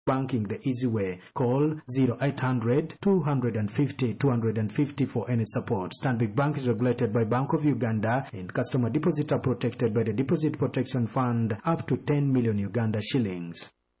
Banking the easy way. Call 0800 250 250 for any support. Stanbic Bank is regulated by Bank of Uganda, and customer deposits are protected by the Deposit Protection Fund up to 10 million Uganda shillings.